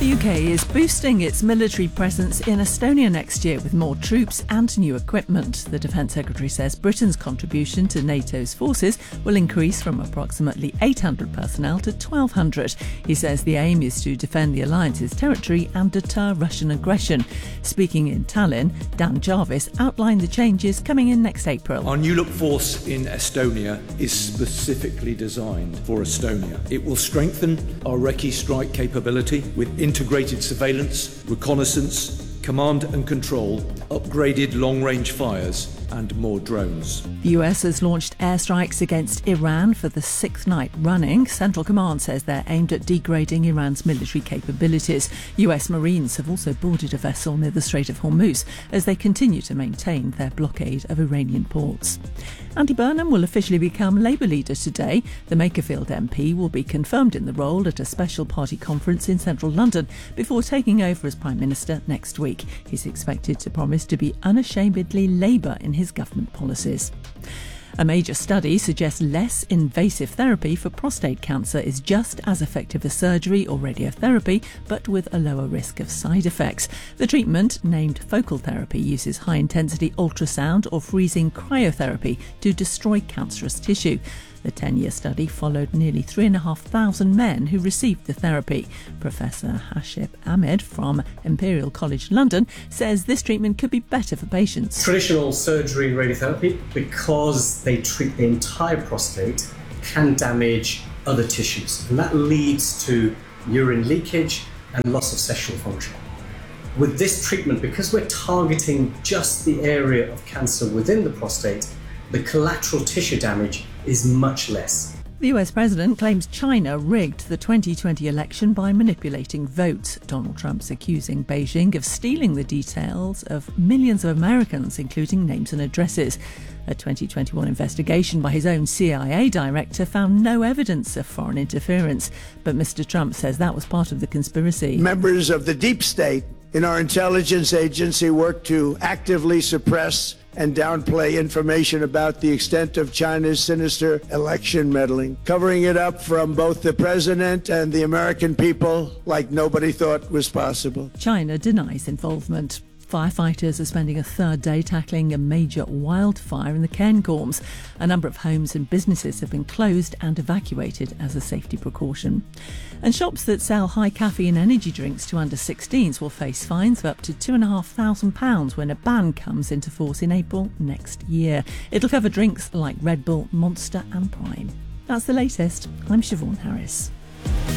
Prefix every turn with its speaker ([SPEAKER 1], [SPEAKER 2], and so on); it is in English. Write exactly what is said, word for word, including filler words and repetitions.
[SPEAKER 1] The U K is boosting its military presence in Estonia next year with more troops and new equipment. The Defence Secretary says Britain's contribution to NATO's forces will increase from approximately eight hundred personnel to twelve hundred. He says the aim is to defend the alliance's territory and deter Russian aggression. Speaking in Tallinn, Dan Jarvis outlined the changes coming in next April.
[SPEAKER 2] Our new look force in Estonia is specifically designed for Estonia. It will strengthen our Recce strike capability with integrated surveillance, reconnaissance, command and control, upgraded long-range fires and more drones.
[SPEAKER 1] The U S has launched airstrikes against Iran for the sixth night running. Central Command says they're aimed at degrading Iran's military capabilities. U S Marines have also boarded a vessel near the Strait of Hormuz as they continue to maintain their blockade of Iranian ports. Andy Burnham will officially become Labour leader today. The Makerfield M P will be confirmed in the role at a special party conference in central London before taking over as Prime Minister next week. He's expected to promise to be unashamedly Labour in his government policies. A major study suggests less invasive therapy for prostate cancer is just as effective as surgery or radiotherapy, but with a lower risk of side effects. The treatment, named focal therapy, uses high-intensity ultrasound or freezing cryotherapy to destroy cancerous tissue. The ten-year study followed nearly three thousand five hundred men who received the therapy. Professor Hashib Ahmed from Imperial College London says this treatment could be better for patients.
[SPEAKER 3] Traditional surgery and radiotherapy, because they treat the entire prostate, can damage other tissues, and that leads to urine leakage and loss of sexual function. With this treatment, because we're targeting just the area of cancer within the prostate, the collateral tissue damage is much less.
[SPEAKER 1] The U S president claims China rigged the twenty twenty election by manipulating votes. Donald Trump's accusing Beijing of stealing the details of millions of Americans, including names and addresses. A twenty twenty-one investigation by his own C I A director found no evidence of foreign interference. But Mister Trump says that was part of the conspiracy.
[SPEAKER 4] Members of the deep state in our intelligence agency work to actively suppress and downplay information about the extent of China's sinister election meddling, covering it up from both the president and the American people like nobody thought was possible.
[SPEAKER 1] China denies involvement. Firefighters are spending a third day tackling a major wildfire in the Cairngorms. A number of homes and businesses have been closed and evacuated as a safety precaution. And shops that sell high caffeine energy drinks to under sixteens will face fines of up to two thousand five hundred pounds when a ban comes into force in April next year. It'll cover drinks like Red Bull, Monster and Prime. That's the latest. I'm Siobhan Harris.